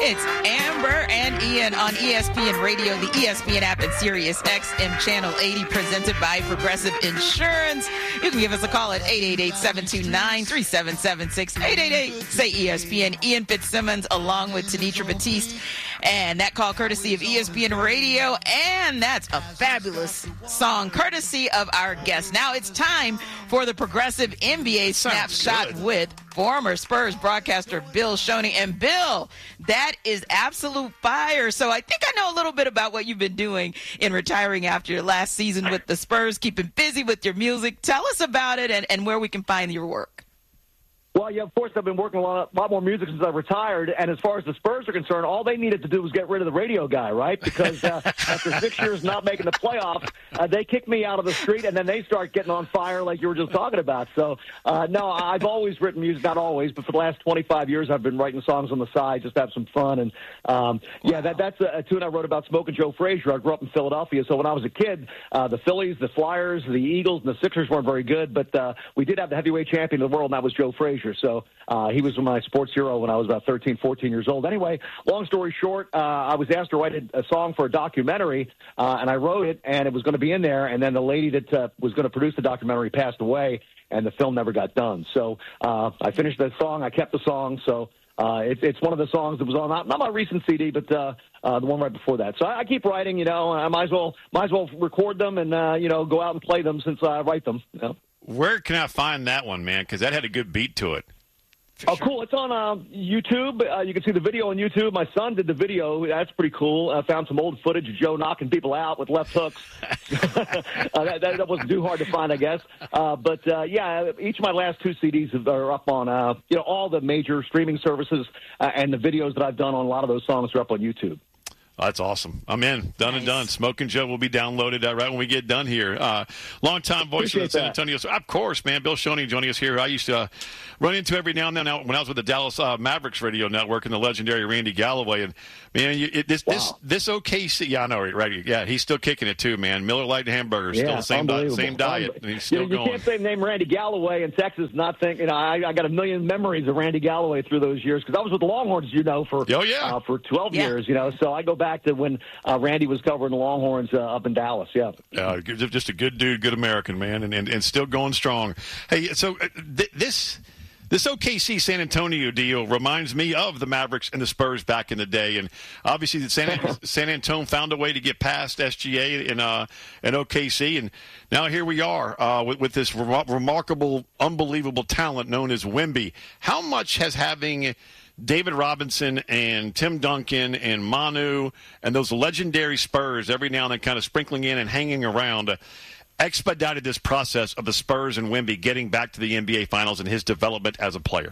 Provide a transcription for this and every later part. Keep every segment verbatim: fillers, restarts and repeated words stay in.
It's Amber and Ian on E S P N Radio, the E S P N app, and Sirius X M Channel eighty, presented by Progressive Insurance. You can give us a call at eight eight eight, seven two nine, three seven seven six, eight eight eight, say E S P N. Ian Fitzsimmons along with Tanitra Batiste. And that call courtesy of E S P N Radio, and that's a fabulous song courtesy of our guest. Now it's time for the Progressive N B A Snapshot with former Spurs broadcaster Bill Shoney. And Bill, that is absolute fire. So I think I know a little bit about what you've been doing in retiring after your last season with the Spurs, keeping busy with your music. Tell us about it and, and where we can find your work. Well, yeah, of course, I've been working a lot, lot more music since I retired, and as far as the Spurs are concerned, all they needed to do was get rid of the radio guy, right? Because uh, after six years not making the playoffs, uh, they kicked me out of the street, and then they start getting on fire like you were just talking about. So, uh, no, I've always written music, not always, but for the last twenty-five years, I've been writing songs on the side, just to have some fun. And, um, yeah, that, that's a, a tune I wrote about Smoking Joe Frazier. I grew up in Philadelphia, so when I was a kid, uh, the Phillies, the Flyers, the Eagles, and the Sixers weren't very good, but uh, we did have the heavyweight champion of the world, and that was Joe Frazier. So, uh, he was my sports hero when I was about thirteen, fourteen years old. Anyway, long story short, uh, I was asked to write a, a song for a documentary, uh, and I wrote it, and it was going to be in there, and then the lady that uh, was going to produce the documentary passed away, and the film never got done. So uh, I finished the song. I kept the song. So uh, it, it's one of the songs that was on, not, not my recent C D, but uh, uh, the one right before that. So I, I keep writing, you know. I might as well, might as well record them and, uh, you know, go out and play them since I write them. You know? Where can I find that one, man? Because that had a good beat to it. For oh, sure. Cool. It's on uh, YouTube. Uh, you can see the video on YouTube. My son did the video. That's pretty cool. I found some old footage of Joe knocking people out with left hooks. uh, that, that wasn't too hard to find, I guess. Uh, but, uh, yeah, each of my last two C Ds are up on, uh, you know, all the major streaming services, uh, and the videos that I've done on a lot of those songs are up on YouTube. Oh, that's awesome. I'm in. Done nice. and done. Smoking Joe will be downloaded uh, right when we get done here. Uh, long-time voice of the San Antonio. So, of course, man, Bill Shoney joining us here. I used to uh, run into every now and then when I was with the Dallas uh, Mavericks radio network and the legendary Randy Galloway. And, man, you, it, this, wow. this this O K C – yeah, I know, right? Yeah, he's still kicking it too, man. Miller Lite hamburgers, yeah, still the same, di- same diet. And he's still you, you going. can't say the name Randy Galloway in Texas not think – you know, I, I got a million memories of Randy Galloway through those years because I was with the Longhorns, you know, for, oh, yeah. uh, for twelve yeah. years, you know. So I go back to when – Uh, Randy was covering the Longhorns uh, up in Dallas, yeah. Uh, just a good dude, good American, man, and, and, and still going strong. Hey, so uh, th- this this O K C San Antonio deal reminds me of the Mavericks and the Spurs back in the day. And obviously the San, San Antonio found a way to get past S G A and, uh, and O K C. And now here we are uh, with, with this re- remarkable, unbelievable talent known as Wemby. How much has having – David Robinson and Tim Duncan and Manu and those legendary Spurs every now and then kind of sprinkling in and hanging around uh, expedited this process of the Spurs and Wemby getting back to the N B A Finals and his development as a player?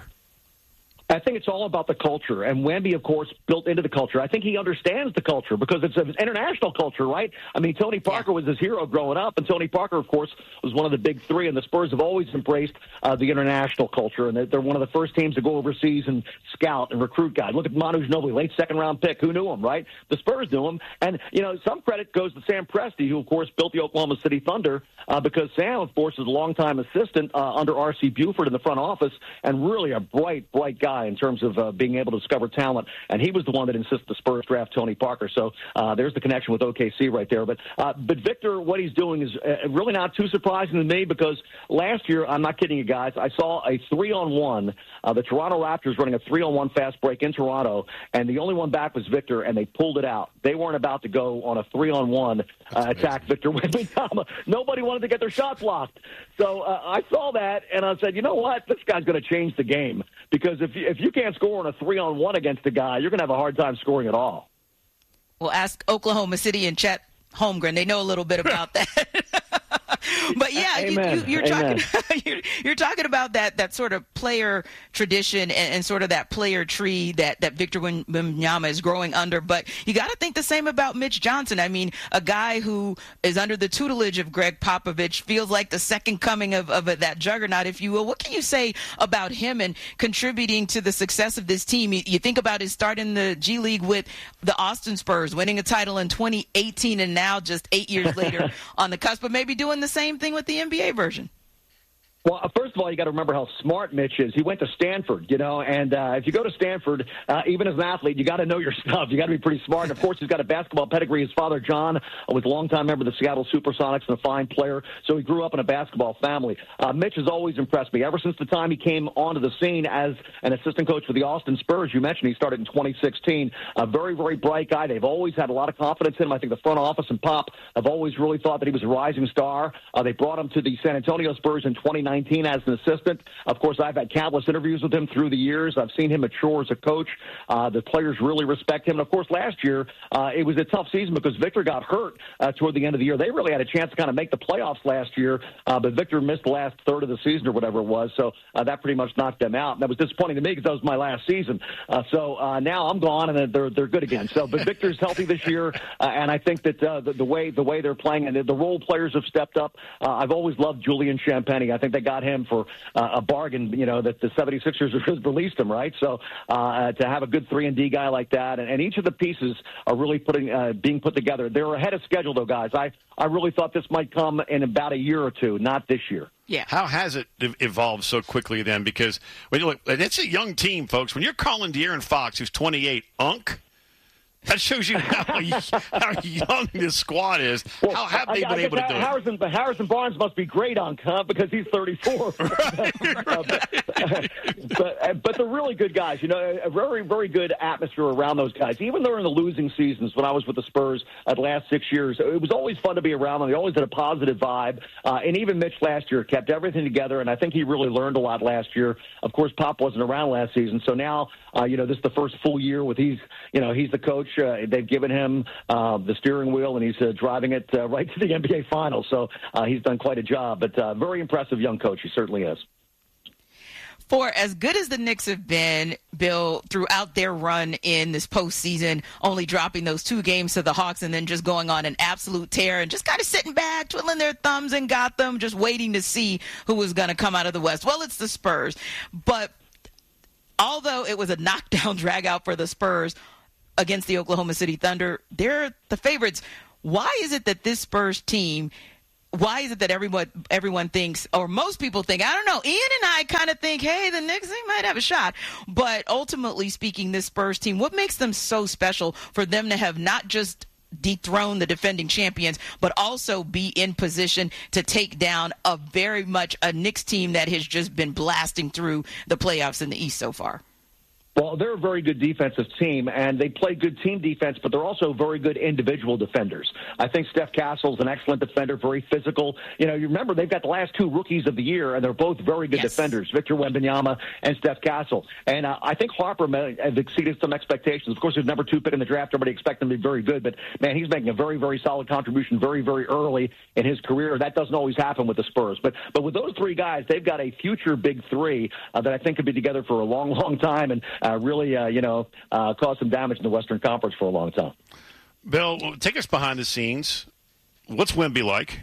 I think it's all about the culture, and Wemby, of course, built into the culture. I think he understands the culture because it's an international culture, right? I mean, Tony Parker was his hero growing up, and Tony Parker, of course, was one of the big three, and the Spurs have always embraced uh, the international culture, and they're one of the first teams to go overseas and scout and recruit guys. Look at Manu Ginobili, late second-round pick. Who knew him, right? The Spurs knew him, and, you know, some credit goes to Sam Presti, who, of course, built the Oklahoma City Thunder, uh, because Sam, of course, is a longtime assistant uh, under R C Buford in the front office, and really a bright, bright guy in terms of uh, being able to discover talent. And he was the one that insisted the Spurs draft Tony Parker. So uh, there's the connection with O K C right there. But uh, but Victor, what he's doing is uh, really not too surprising to me because last year, I'm not kidding you guys, I saw a three-on-one. Uh, the Toronto Raptors running a three-on-one fast break in Toronto, and the only one back was Victor, and they pulled it out. They weren't about to go on a three-on-one uh, attack Victor Wembanyama. Nobody wanted to get their shot blocked. So uh, I saw that, and I said, you know what? This guy's going to change the game because if you, if you can't score on a three-on-one against a guy, you're going to have a hard time scoring at all. Well, ask Oklahoma City and Chet Holmgren. They know a little bit about that. But yeah, you, you, you're Amen. talking you're, you're talking about that that sort of player tradition and, and sort of that player tree that, that Victor Wembanyama is growing under. But you got to think the same about Mitch Johnson. I mean, a guy who is under the tutelage of Greg Popovich feels like the second coming of, of that juggernaut, if you will. What can you say about him and contributing to the success of this team? You, you think about his start in the G League with the Austin Spurs, winning a title in twenty eighteen, and now just eight years later on the cusp, but maybe doing the same thing with the N B A version. Well, first of all, you got to remember how smart Mitch is. He went to Stanford, you know, and uh, if you go to Stanford, uh, even as an athlete, you got to know your stuff. You got to be pretty smart. And of course, he's got a basketball pedigree. His father, John, was a longtime member of the Seattle Supersonics and a fine player, so he grew up in a basketball family. Uh, Mitch has always impressed me ever since the time he came onto the scene as an assistant coach for the Austin Spurs. You mentioned he started in twenty sixteen. A very, very bright guy. They've always had a lot of confidence in him. I think the front office and Pop have always really thought that he was a rising star. Uh, they brought him to the San Antonio Spurs in twenty nineteen as an assistant. Of course, I've had countless interviews with him through the years. I've seen him mature as a coach. Uh, the players really respect him. And, of course, last year, uh, it was a tough season because Victor got hurt uh, toward the end of the year. They really had a chance to kind of make the playoffs last year, uh, but Victor missed the last third of the season or whatever it was, so uh, that pretty much knocked them out. And that was disappointing to me because that was my last season. Uh, so uh, now I'm gone, and they're they're good again. So, but Victor's healthy this year, uh, and I think that uh, the, the way the way they're playing and the, the role players have stepped up. Uh, I've always loved Julian Champagnie. I think they got him for uh, a bargain, you know, that the seventy-sixers released him, right? So uh, to have a good three and D guy like that, and, and each of the pieces are really putting uh, being put together. They're ahead of schedule, though, guys. I, I really thought this might come in about a year or two, not this year. Yeah. How has it evolved so quickly then? Because when you look, it's a young team, folks. When you're calling De'Aaron Fox, who's twenty-eight, Unk, that shows you how, how young this squad is. Well, how have they I, been I able to do Harrison, it? But Harrison Barnes must be great, Unk, huh? Because he's thirty-four. Right, uh, but, but, but they're really good guys. You know, a very, very good atmosphere around those guys. Even though in the losing seasons, when I was with the Spurs uh, the last six years, it was always fun to be around them. They always had a positive vibe. Uh, and even Mitch last year kept everything together, and I think he really learned a lot last year. Of course, Pop wasn't around last season, so now, uh, you know, this is the first full year with he's, you know, he's the coach. Uh, they've given him uh, the steering wheel, and he's uh, driving it uh, right to the N B A Finals. So uh, he's done quite a job. But uh, very impressive young coach. He certainly is. For as good as the Knicks have been, Bill, throughout their run in this postseason, only dropping those two games to the Hawks and then just going on an absolute tear and just kind of sitting back, twiddling their thumbs and got them, just waiting to see who was going to come out of the West. Well, it's the Spurs. But although it was a knockdown drag out for the Spurs against the Oklahoma City Thunder, they're the favorites. Why is it that this Spurs team, why is it that everyone everyone thinks, or most people think, I don't know, Ian and I kind of think, hey, the Knicks, they might have a shot. But ultimately speaking, this Spurs team, what makes them so special for them to have not just dethrone the defending champions, but also be in position to take down a very much a Knicks team that has just been blasting through the playoffs in the East so far? Well, they're a very good defensive team, and they play good team defense, but they're also very good individual defenders. I think Steph Castle's an excellent defender, very physical. You know, you remember they've got the last two rookies of the year, and they're both very good yes. defenders, Victor Wembanyama and Steph Castle. And uh, I think Harper may have exceeded some expectations. Of course, he's number two pick in the draft. Everybody expected him to be very good, but, man, he's making a very, very solid contribution very, very early in his career. That doesn't always happen with the Spurs. But but with those three guys, they've got a future big three uh, that I think could be together for a long, long time and uh, really, uh, you know, uh, cause some damage in the Western Conference for a long time. Bill, take us behind the scenes. What's Wemby like?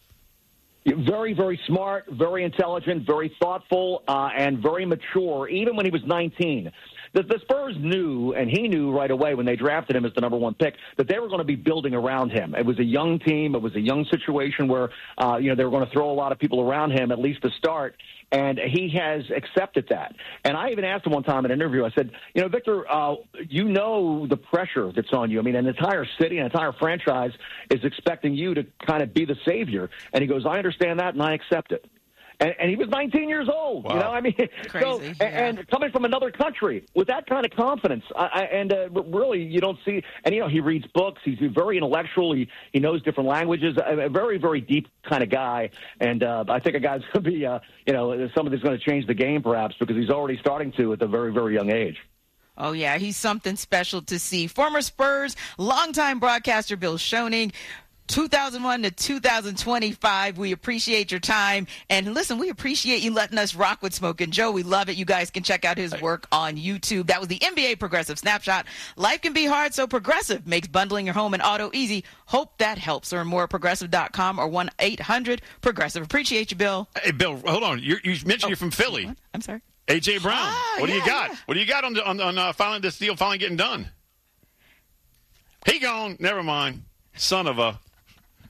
Very, very smart, very intelligent, very thoughtful, uh, and very mature, even when he was nineteen. The, the Spurs knew, and he knew right away when they drafted him as the number one pick, that they were going to be building around him. It was a young team. It was a young situation where, uh, you know, they were going to throw a lot of people around him, at least to start. And he has accepted that. And I even asked him one time in an interview, I said, you know, Victor, uh, you know the pressure that's on you. I mean, an entire city, an entire franchise is expecting you to kind of be the savior. And he goes, I understand that, and I accept it. And, and he was nineteen years old, wow. you know. I mean, Crazy, so yeah. and, and coming from another country with that kind of confidence, I, I, and uh, really, you don't see. And you know, he reads books. He's very intellectual. He he knows different languages. A, a very very deep kind of guy. And uh, I think a guy's going to be, uh, you know, somebody that's going to change the game perhaps because he's already starting to at a very very young age. Oh, yeah, he's something special to see. Former Spurs, longtime broadcaster Bill Schoening. two thousand one to two thousand twenty-five. We appreciate your time. And listen, we appreciate you letting us rock with Smoke and Joe. We love it. You guys can check out his work on YouTube. That was the N B A Progressive Snapshot. Life can be hard, so Progressive makes bundling your home and auto easy. Hope that helps. Learn more at progressive dot com or one eight hundred progressive. Appreciate you, Bill. Hey, Bill, hold on. You're, you mentioned oh, you're from Philly. What? I'm sorry. A J. Brown. Ah, what do yeah, you got? yeah. What do you got on, the, on, on uh, finally this deal finally getting done? He gone. Never mind. Son of a...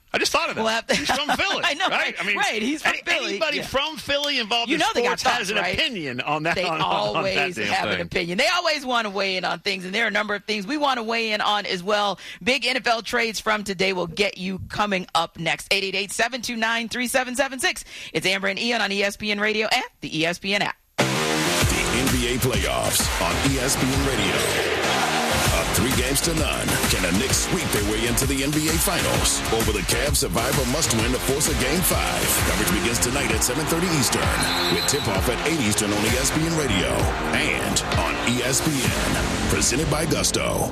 I just thought of that. We'll to, he's from Philly. I know, right? I mean, right. He's from any, Philly. Anybody yeah. from Philly involved you in know sports thoughts, has an right? opinion on that. They on, always on that have thing. an opinion. They always want to weigh in on things, and there are a number of things we want to weigh in on as well. Big N F L trades from today will get you coming up next. eight eight eight, seven two nine, three seven seven six. It's Amber and Ian on E S P N Radio and the E S P N app. The N B A playoffs on E S P N Radio. Up three games to none. Can the Knicks sweep their way into the N B A Finals? Or will the Cavs survive a must-win to force a Game five? Coverage begins tonight at seven thirty Eastern. With tip-off at eight Eastern on E S P N Radio. And on E S P N. Presented by Gusto.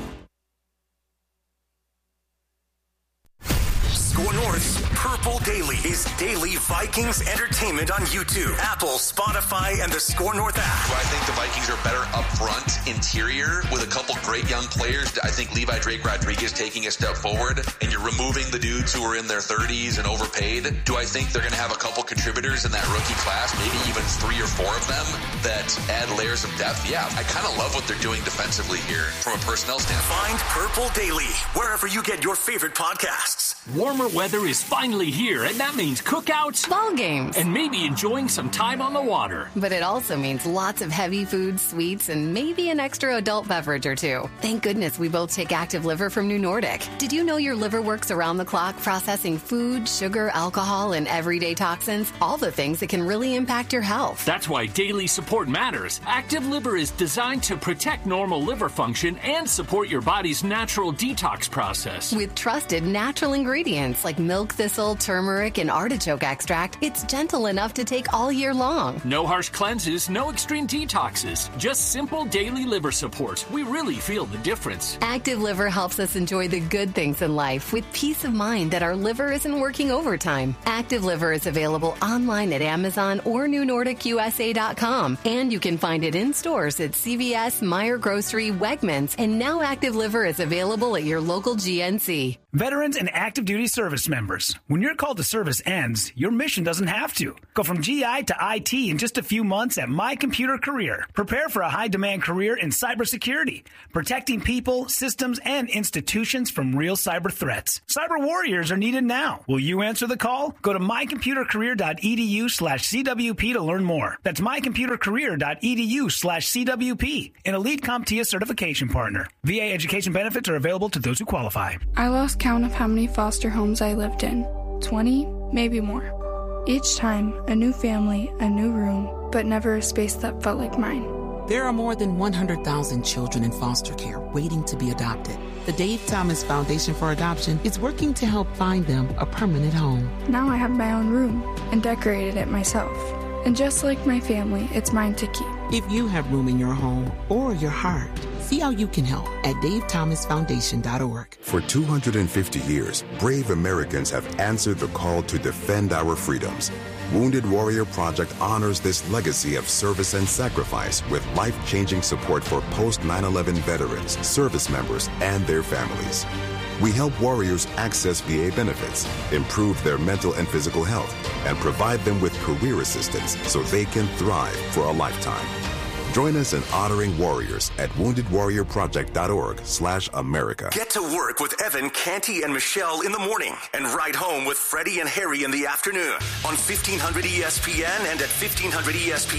Score North's Purple Daily is daily Vikings entertainment on YouTube, Apple, Spotify, and the Score North app. I think the Vikings are better up front, interior, with a couple great young players. I think Levi Drake Rodriguez taking a step forward, and you're removing the dudes who are in their thirties and overpaid. Do I think they're going to have a couple contributors in that rookie class, maybe even three or four of them, that add layers of depth? Yeah, I kind of love what they're doing defensively here from a personnel standpoint. Find Purple Daily wherever you get your favorite podcasts. Warmer weather is finally here, and that means cookouts, ball games, and maybe enjoying some time on the water. But it also means lots of heavy food, sweets, and maybe an extra adult beverage or two. Thank goodness we both take Active Liver from New Nordic. Did you know your liver works around the clock processing food, sugar, alcohol, and everyday toxins? All the things that can really impact your health. That's why daily support matters. Active Liver is designed to protect normal liver function and support your body's natural detox process. With trusted natural ingredients like milk thistle, turmeric, and artichoke extract, it's gentle enough to take all year long. No harsh cleanses, no extreme detoxes, just simple daily liver support. We really feel the difference. Active Liver helps us enjoy the good things in life with peace of mind that our liver isn't working overtime. Active Liver is available online at Amazon or new nordic U S A dot com, and you can find it in stores at C V S, Meijer Grocery, Wegmans, and now Active Liver is available at your local G N C. Veterans and active duty service members, when your call to service ends, your mission doesn't have to. Go from G I to I T in just a few months at My Computer Career. Prepare for a high-demand career in cybersecurity, protecting people, systems, and institutions from real cyber threats. Cyber warriors are needed now. Will you answer the call? Go to my computer career dot e d u slash C W P to learn more. That's my computer career dot e d u slash C W P, an elite CompTIA certification partner. V A education benefits are available to those who qualify. I lost count of how many foster homes I lived in. twenty, maybe more. Each time, a new family, a new room, but never a space that felt like mine. There are more than one hundred thousand children in foster care waiting to be adopted. The Dave Thomas Foundation for Adoption is working to help find them a permanent home. Now I have my own room and decorated it myself. And just like my family, it's mine to keep. If you have room in your home or your heart, see how you can help at dave thomas foundation dot org. For two hundred fifty years, brave Americans have answered the call to defend our freedoms. Wounded Warrior Project honors this legacy of service and sacrifice with life-changing support for post nine eleven veterans, service members, and their families. We help warriors access V A benefits, improve their mental and physical health, and provide them with career assistance so they can thrive for a lifetime. Join us in honoring warriors at wounded warrior project dot org slash America. Get to work with Evan, Canty, and Michelle in the morning and ride home with Freddie and Harry in the afternoon on fifteen hundred E S P N and at fifteen hundred E S P N.